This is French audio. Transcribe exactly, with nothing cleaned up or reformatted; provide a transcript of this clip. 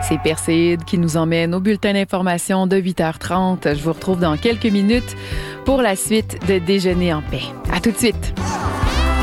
C'est Perséide qui nous emmène au bulletin d'information de huit heures trente. Je vous retrouve dans quelques minutes pour la suite de Déjeuner en paix. À tout de suite.